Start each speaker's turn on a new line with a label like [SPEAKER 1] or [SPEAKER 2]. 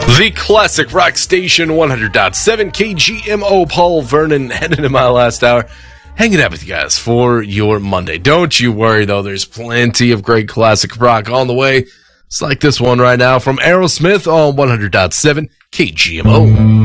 [SPEAKER 1] The classic rock station 100.7 KGMO. Paul Vernon heading in my last hour, hanging out with you guys for your Monday. Don't you worry though, there's plenty of great classic rock on the way. It's like this one right now from Aerosmith on 100.7 KGMO.